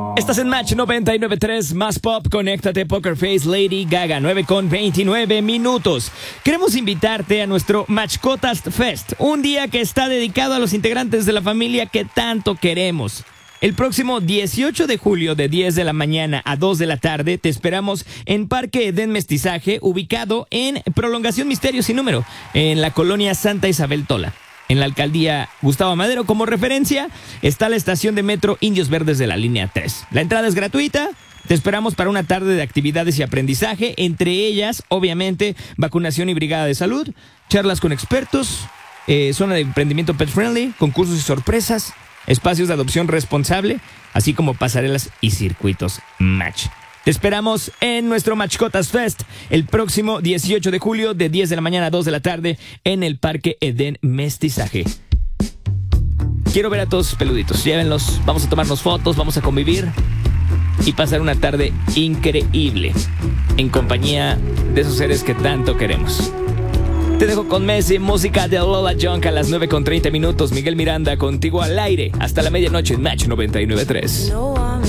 Estás en Match 99.3, más pop, conéctate, Poker Face, Lady Gaga, 9:29. Queremos invitarte a nuestro Matchcotas Fest, un día que está dedicado a los integrantes de la familia que tanto queremos. El próximo 18 de julio de 10 de la mañana a 2 de la tarde te esperamos en Parque Edén Mestizaje, ubicado en Prolongación Misterio Sin Número, en la colonia Santa Isabel Tola. En la alcaldía Gustavo Madero, como referencia, está la estación de metro Indios Verdes de la línea 3. La entrada es gratuita. Te esperamos para una tarde de actividades y aprendizaje, entre ellas, obviamente, vacunación y brigada de salud, charlas con expertos, zona de emprendimiento pet friendly, concursos y sorpresas, espacios de adopción responsable, así como pasarelas y circuitos Match. Te esperamos en nuestro Matchcotas Fest el próximo 18 de julio de 10 de la mañana a 2 de la tarde en el Parque Edén Mestizaje. Quiero ver a todos sus peluditos, llévenlos, vamos a tomarnos fotos, vamos a convivir y pasar una tarde increíble en compañía de esos seres que tanto queremos. Te dejo con Messi, música de Lola Junk a las 9:30. Miguel Miranda contigo al aire hasta la medianoche en Match 99.3.